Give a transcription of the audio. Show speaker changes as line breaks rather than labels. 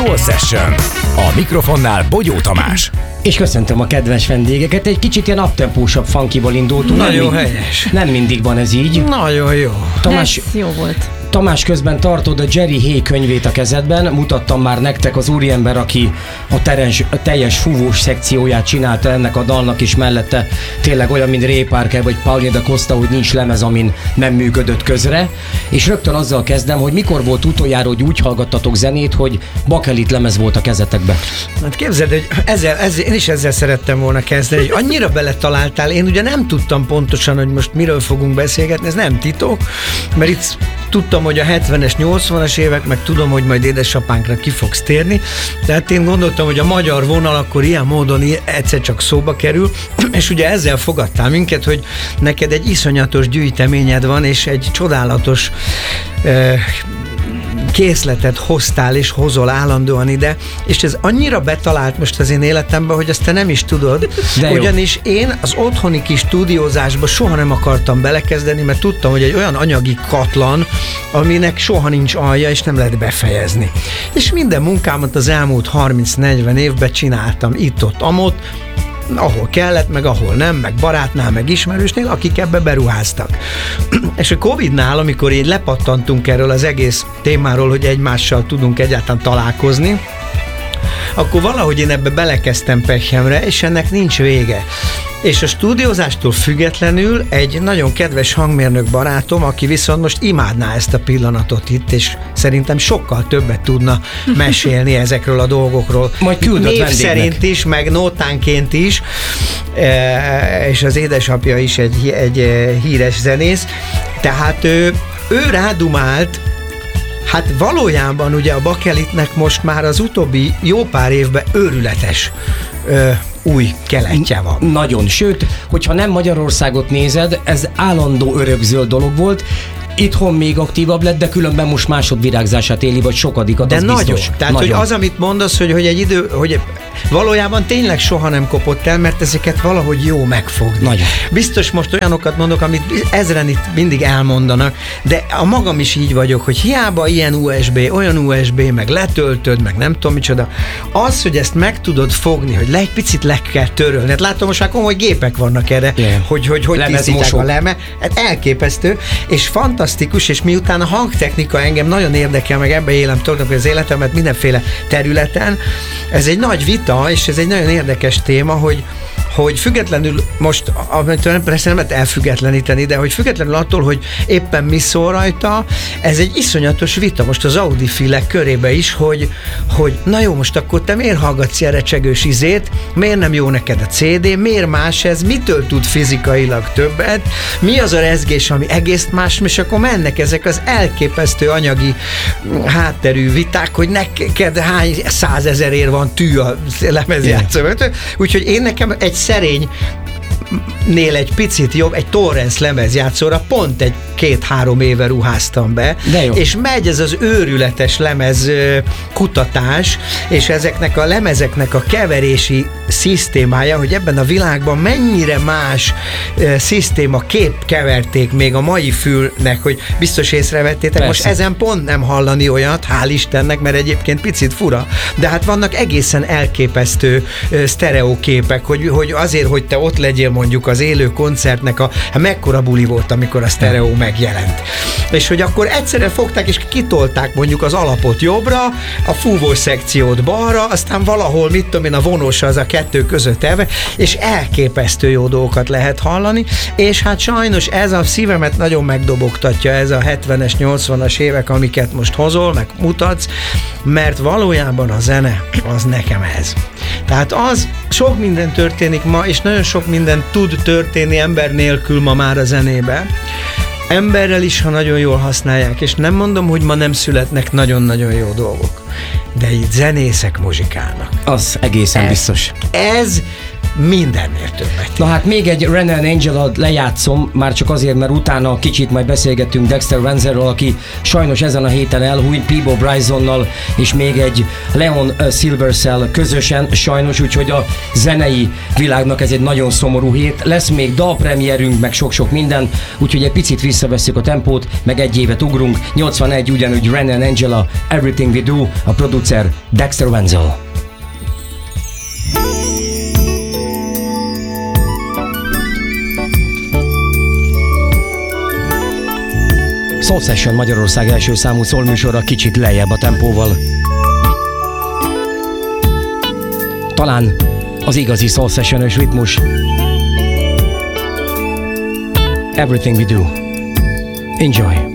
Soul Session. A mikrofonnál Bogyó Tamás.
És köszöntöm a kedves vendégeket. Egy kicsit ilyen uptempósabb funkiból indultunk.
Nagyon helyes.
Nem mindig van ez így.
Nagyon jó.
Tamás,
ez jó volt.
Tamás, közben tartod a Jerry Hay könyvét a kezedben. Mutattam már nektek, az úriember, aki a teljes fúvós szekcióját csinálta ennek a dalnak, és mellette tényleg olyan, mint Ray Parker vagy Pauline da Costa, hogy nincs lemez, amin nem működött közre. És rögtön azzal kezdem, hogy mikor volt utoljára, hogy úgy hallgattatok zenét, hogy bakelit lemez volt a kezetekbe.
Hát képzeld, hogy én is ezzel szerettem volna kezdeni, hogy annyira beletaláltál. Én ugye nem tudtam pontosan, hogy most miről fogunk beszélgetni, ez nem titok, mert itt tudtam, hogy a 70-es, 80-as évek, meg tudom, hogy majd édesapánkra ki fogsz térni. Tehát én gondoltam, hogy a magyar vonal akkor ilyen módon egyszer csak szóba kerül, és ugye ezzel fogadtál minket, hogy neked egy iszonyatos gyűjteményed van, és egy csodálatos készletet hoztál és hozol állandóan ide, és ez annyira betalált most az én életemben, hogy azt te nem is tudod, ugyanis én az otthoni kis stúdiózásba soha nem akartam belekezdeni, mert tudtam, hogy egy olyan anyagi katlan, aminek soha nincs alja, és nem lehet befejezni. És minden munkámat az elmúlt 30-40 évben csináltam itt-ott, amott, ahol kellett, meg ahol nem, meg barátnál, meg ismerősnél, akik ebbe beruháztak. És a Covid-nál, amikor így lepattantunk erről az egész témáról, hogy egymással tudunk egyáltalán találkozni, akkor valahogy én ebbe belekezdtem pehemre, és ennek nincs vége. És a stúdiózástól függetlenül egy nagyon kedves hangmérnök barátom, aki viszont most imádná ezt a pillanatot itt, és szerintem sokkal többet tudna mesélni ezekről a dolgokról.
Majd küldött
név
vendégnek.
szerint is, meg nótánként is, és az édesapja is egy híres zenész. Tehát ő rádumált. Hát valójában ugye a bakelitnek most már az utóbbi jó pár évben őrületes új keletje van.
Nagyon, sőt, hogyha nem Magyarországot nézed, ez állandó örökzöld dolog volt. Itthon még aktívabb lett, de különben most másodvirágzását éli, vagy sokadikat,
de
az
nagyon.
biztos.
Tehát,
nagyon.
hogy az, amit mondasz, hogy egy idő, hogy valójában tényleg soha nem kopott el, mert ezeket valahogy jó megfogni.
Nagyon.
Biztos most olyanokat mondok, amit ezren itt mindig elmondanak, de a magam is így vagyok, hogy hiába ilyen USB, olyan USB, meg letöltöd, meg nem tudom micsoda, az, hogy ezt meg tudod fogni, hogy egy picit le kell törölni. Hát látom, most már komoly gépek vannak erre, hogy tisztítják a leme. Hát elképesztő, és fantasztikus, és miután a hangtechnika engem nagyon érdekel, meg ebbe élem tulajdonképpen az életemet mindenféle területen, ez egy nagy vita, és ez egy nagyon érdekes téma, hogy függetlenül most, persze nem lehet elfüggetleníteni, de hogy függetlenül attól, hogy éppen mi szól rajta, ez egy iszonyatos vita most az audiofilek körébe is, hogy na jó, most akkor te miért hallgatsz ilyen recsegős izét, miért nem jó neked a CD, miért más ez, mitől tud fizikailag többet, mi az a rezgés, ami egész más, és akkor mennek ezek az elképesztő anyagi hátterű viták, hogy neked hány 100 000 van tű a lemezjátszóban. Úgyhogy én nekem egy szerénynél egy picit jobb, egy Torrens lemezjátszóra pont egy 2-3 éve ruháztam be, és megy ez az őrületes lemez kutatás, és ezeknek a lemezeknek a keverési szisztémája, hogy ebben a világban mennyire más szisztéma kép keverték még a mai fülnek, hogy biztos észrevettétek. Persze. Most ezen pont nem hallani olyat, hál' Istennek, mert egyébként picit fura, de hát vannak egészen elképesztő sztereóképek, hogy azért, hogy te ott legyél mondjuk az élő koncertnek, hát mekkora buli volt, amikor a sztereó megjelent. És hogy akkor egyszerűen fogták és kitolták mondjuk az alapot jobbra, a fúvós szekciót balra, aztán valahol, mit tudom én, a vonós az a kettő között elve, és elképesztő jó dolgokat lehet hallani, és hát sajnos ez a szívemet nagyon megdobogtatja, ez a 70-es, 80-as évek, amiket most hozol, meg mutatsz, mert valójában a zene az nekem ez. Tehát az, sok minden történik ma, és nagyon sok minden tud történni ember nélkül ma már a zenébe. Emberrel is, ha nagyon jól használják, és nem mondom, hogy ma nem születnek nagyon-nagyon jó dolgok, de itt zenészek muzsikálnak.
Az egészen biztos.
Ez mindennél többet.
Na hát még egy Renan Angela lejátszom, már csak azért, mert utána kicsit majd beszélgettünk Dexter Wenzerről, aki sajnos ezen a héten elhúnyt Peabo Brysonnal, és még egy Leon Silverszel közösen, sajnos, úgyhogy a zenei világnak ez egy nagyon szomorú hét. Lesz még dalpremierünk, meg sok-sok minden, úgyhogy egy picit visszavesszük a tempót, meg egy évet ugrunk. 81 ugyanúgy Renan Angela, Everything We Do, a producer Dexter Wenzel. Soul Session Magyarország első számú szólműsora kicsit lejjebb a tempóval. Talán az igazi Soul Session-ös ritmus. Everything We Do. Enjoy!